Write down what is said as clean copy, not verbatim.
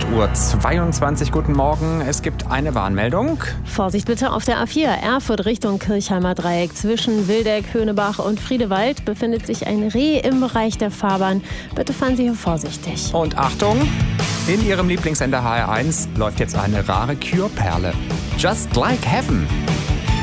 8:22 Uhr. Guten Morgen. Es gibt eine Warnmeldung. Vorsicht bitte auf der A4 Erfurt Richtung Kirchheimer Dreieck. Zwischen Wildeck, Höhnebach und Friedewald befindet sich ein Reh im Bereich der Fahrbahn. Bitte fahren Sie hier vorsichtig. Und Achtung, in Ihrem Lieblingssender HR1 läuft jetzt eine rare Cure-Perle. Just Like Heaven.